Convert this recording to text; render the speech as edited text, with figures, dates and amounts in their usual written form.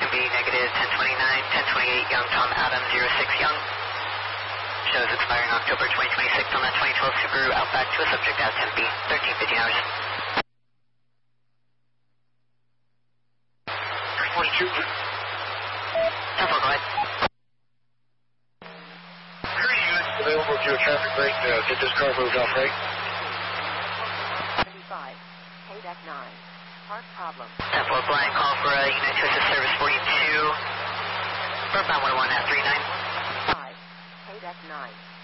can be negative 1029, 1028 Young Tom Adam 06 Young. Shows expiring October 2026 on that 2012 Subaru Outback to a subject at Tempe, 13:15 hours. 342. 10-4, go ahead. Three units available to a traffic break. Get this car moved off right. 75, KDEC 9, park problem. 10-4, blind call for unit to assist service 42, northbound 101 at 39. 5, KDEC 9.